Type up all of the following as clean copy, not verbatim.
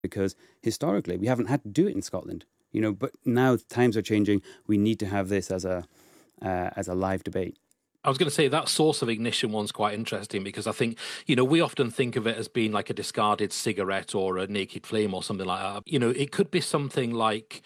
because historically we haven't had to do it in Scotland. But now times are changing. We need to have this as a live debate. I was going to say that source of ignition one's quite interesting, because I think, we often think of it as being like a discarded cigarette or a naked flame or something like that. It could be something like,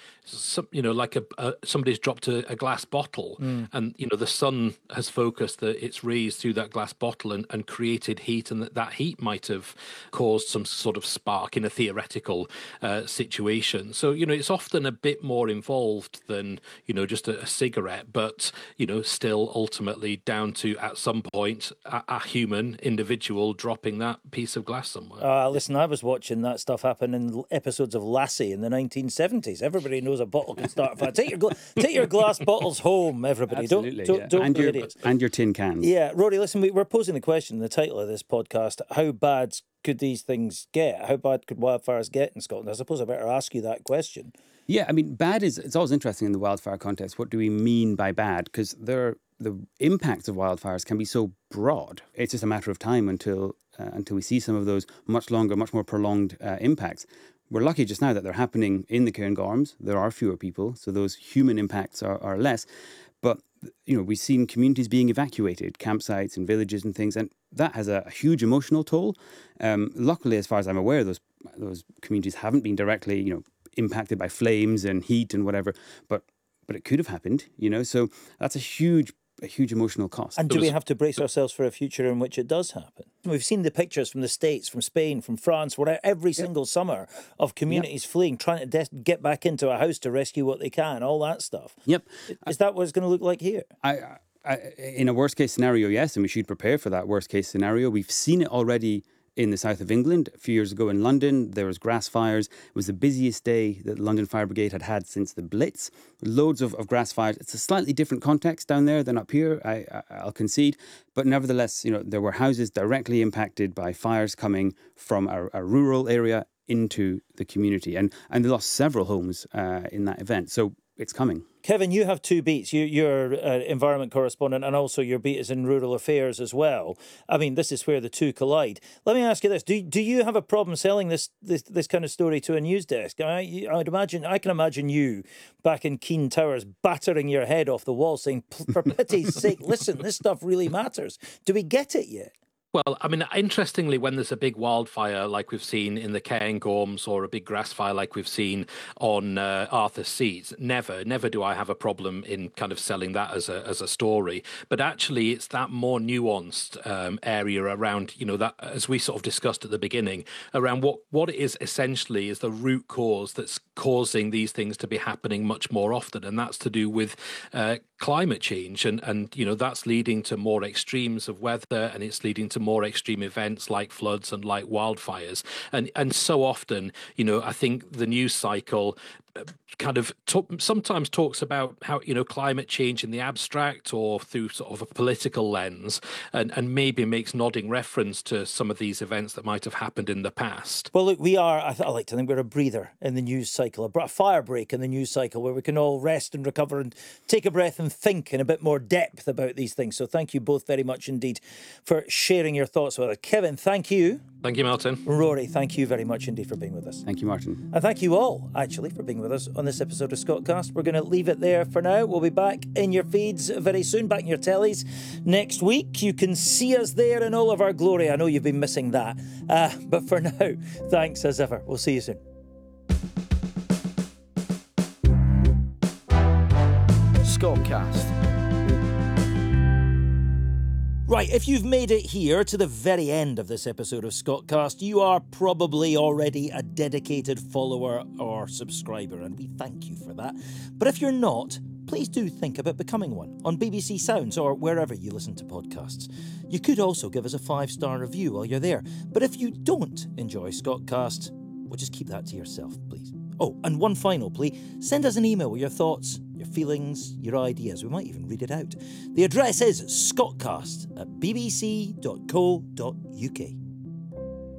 somebody's dropped a glass bottle and, the sun has focused its rays through that glass bottle and created heat, and that heat might have caused some sort of spark in a theoretical situation. So, it's often a bit more involved than, just a cigarette, but, still ultimately down to, at some point, a human individual dropping that piece of glass somewhere. Listen, I was watching that stuff happen in episodes of Lassie in the 1970s. Everybody knows a bottle can start a fire. Take your glass bottles home, everybody. Absolutely, Don't be idiots. And your tin cans. Yeah, Rory, listen, we're posing the question in the title of this podcast: how bad could these things get? How bad could wildfires get in Scotland? I suppose I better ask you that question. Yeah, I mean, bad it's always interesting in the wildfire context. What do we mean by bad? Because the impacts of wildfires can be so broad. It's just a matter of time until we see some of those much longer, much more prolonged impacts. We're lucky just now that they're happening in the Cairngorms. There are fewer people, so those human impacts are less. But, we've seen communities being evacuated, campsites and villages and things, and that has a huge emotional toll. Luckily, as far as I'm aware, those communities haven't been directly, impacted by flames and heat and whatever, but it could have happened, so that's a huge emotional cost. And do we have to brace ourselves for a future in which it does happen? We've seen the pictures from the States, from Spain, from France, where every single summer of communities fleeing, trying to get back into a house to rescue what they can, all that stuff. Yep. Is that what it's going to look like here? In a worst case scenario, yes, and we should prepare for that worst case scenario. We've seen it already in the south of England. A few years ago in London, there was grass fires. It was the busiest day that the London Fire Brigade had since the Blitz. Loads of grass fires. It's a slightly different context down there than up here, I'll concede. But nevertheless, there were houses directly impacted by fires coming from a rural area into the community. And they lost several homes in that event. So it's coming. Kevin, you have two beats. You're an environment correspondent, and also your beat is in rural affairs as well. I mean, this is where the two collide. Let me ask you this. Do you have a problem selling this kind of story to a news desk? I can imagine you back in Keene Towers battering your head off the wall saying, for pity's sake, listen, this stuff really matters. Do we get it yet? Well, I mean, interestingly, when there's a big wildfire like we've seen in the Cairngorms, or a big grass fire like we've seen on Arthur's Seat, never do I have a problem in kind of selling that as a story. But actually, it's that more nuanced area around, that, as we sort of discussed at the beginning, around what it is essentially is the root cause that's causing these things to be happening much more often, and that's to do with climate change, and that's leading to more extremes of weather, and it's leading to more extreme events like floods and like wildfires, and so often, I think the news cycle kind of sometimes talks about how climate change in the abstract or through sort of a political lens, and maybe makes nodding reference to some of these events that might have happened in the past. Well, look, I like to think we're a breather in the news cycle, a fire break in the news cycle where we can all rest and recover and take a breath and think in a bit more depth about these things. So thank you both very much indeed for sharing your thoughts with us. Kevin, thank you. Thank you, Martin. Rory, thank you very much indeed for being with us. Thank you, Martin. And thank you all, actually, for being with us on this episode of Scottcast. We're going to leave it there for now. We'll be back in your feeds very soon, back in your tellies next week. You can see us there in all of our glory. I know you've been missing that. But for now, thanks as ever. We'll see you soon. Scottcast. Right, if you've made it here to the very end of this episode of Scottcast, you are probably already a dedicated follower or subscriber, and we thank you for that. But if you're not, please do think about becoming one on BBC Sounds or wherever you listen to podcasts. You could also give us a 5-star review while you're there. But if you don't enjoy Scottcast, well, just keep that to yourself, please. Oh, and one final plea, send us an email with your thoughts, your feelings, your ideas. We might even read it out. The address is scottcast@bbc.co.uk.